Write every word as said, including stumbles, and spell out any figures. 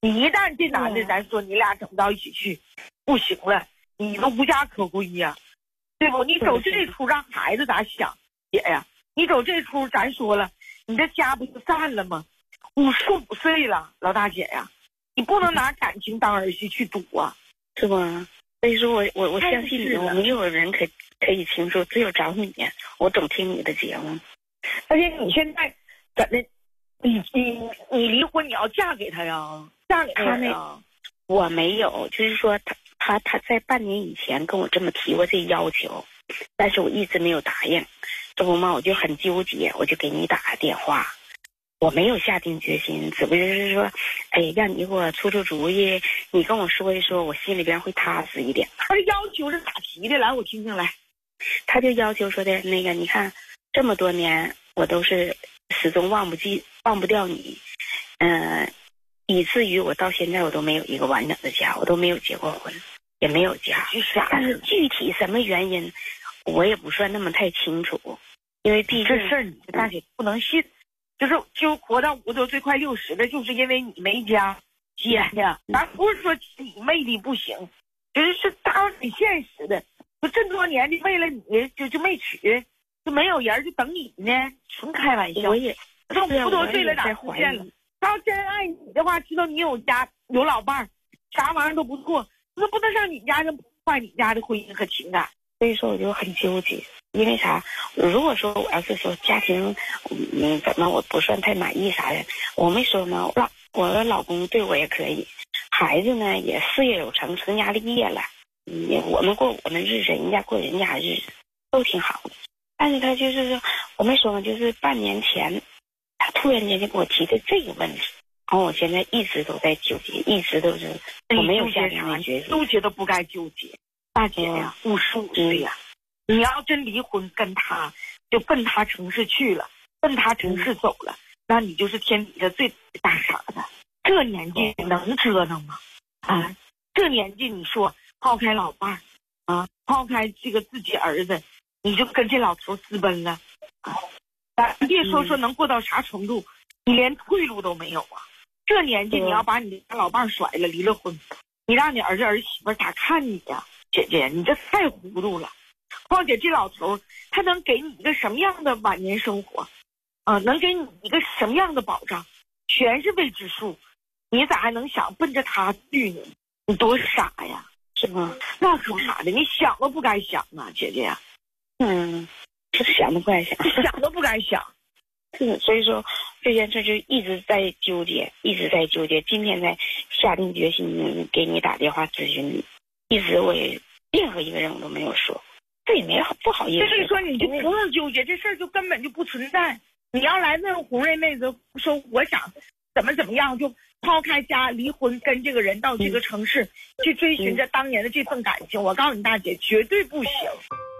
你一旦这男的咱说你俩整不到一起去，不行了，你都无家可归呀，对不？你走这出让孩子咋想？姐呀，你走这出咱说了，你这家不就散了吗？五十五岁了，老大姐呀，你不能拿感情当儿戏去赌啊， 是吧？所以说我我我相信你，我没有人可可以倾诉，只有找你。我总听你的节目， 而且你现在怎的？你你你离婚你要嫁给他呀？嫁给他呀？ 我没有，就是说他他他在半年以前跟我这么提过这要求，但是我一直没有答应。这不嘛，我就很纠结，我就给你打个电话。我没有下定决心，只不过是说，哎，让你给我出出主意，你跟我说一说，我心里边会踏实一点。 他的要求是咋提的？来，我听听来。 他就要求说的那个，你看这么多年，我都是始终忘不记、忘不掉你，嗯、呃，以至于我到现在我都没有一个完整的家，我都没有结过婚，也没有家。但是具体什么原因，我也不算那么太清楚，因为毕竟这事儿你大姐不能信。就是就活到五十多岁快六十了，就是因为你没家，姐呀，咱不是说你魅力不行，就是是当然很现实的。就这么多年的为了你就就没娶，就没有人就等你呢，纯开玩笑。 我也都五十多岁了咋出现了？他要真爱你的话，知道你有家有老伴儿，啥玩意儿都不错，那不能上你家就破坏你家的婚姻和情感。 所以说我就很纠结，因为啥？如果说我要是说家庭，嗯，怎么我不算太满意啥的，我没说嘛。我老我的老公对我也可以，孩子呢也事业有成，成家立业了，嗯，我们过我们日子，人家过人家日子，都挺好的。但是他就是说，我没说嘛，就是半年前，他突然间就给我提的这个问题，然后我现在一直都在纠结，一直都是我没有下定决心， 纠结都不该纠结。大姐呀，五十五岁呀，你要真离婚跟他，就奔他城市去了，奔他城市走了，那你就是天底下最大傻子。这年纪能折腾吗？啊，这年纪你说抛开老伴儿啊，抛开这个自己儿子，你就跟这老头私奔了啊！咱别说说能过到啥程度，你连退路都没有啊！这年纪你要把你的老伴儿甩了，离了婚，你让你儿子儿媳妇咋看你呀？姐姐，你这太糊涂了。况且这老头他能给你一个什么样的晚年生活啊？能给你一个什么样的保障？全是未知数。你咋还能想奔着他去呢？你多傻呀，是吗？那可傻的，你想都不该想啊，姐姐呀。 嗯，就是想都不该想， 想都不该想。 是，所以说这件事就一直在纠结，一直在纠结。今天才下定决心给你打电话咨询你。一直我也任何一个人我都没有说，这也没好不好意思。 所以说你就不用纠结，这事儿就根本就不存在。你要来问红瑞妹子说我想怎么怎么样，就抛开家离婚，跟这个人到这个城市、嗯、去追寻着当年的这份感情，我告诉你大姐，绝对不行。